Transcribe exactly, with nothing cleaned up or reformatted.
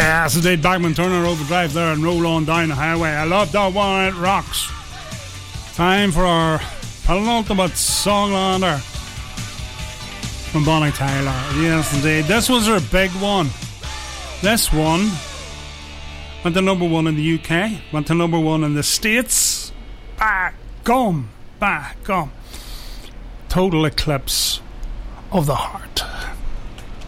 Yes, indeed. Bagman Turner Overdrive there and Roll On Down the Highway. I love that one. It rocks. Time for our penultimate songlander from Bonnie Tyler. Yes, indeed. This was her big one. This one went to number one in the U K, went to number one in the States. Back gum, back gum. Total Eclipse of the Heart.